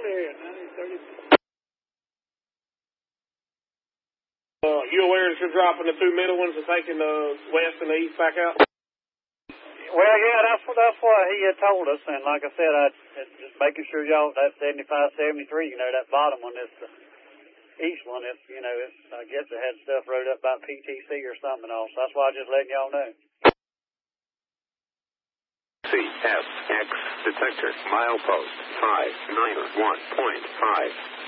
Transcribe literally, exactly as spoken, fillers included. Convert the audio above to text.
clear, ninety thirty. Uh, you aware that you're dropping the two middle ones and taking the west and the east back out? Well, yeah, that's what that's what he had told us, and like I said, I just making sure y'all that seventy-five, seventy-three, you know, that bottom one, is the east one. It's you know, it's I guess it had stuff wrote up about P T C or something else. That's why I just letting y'all know. C F X detector milepost five nine one point five.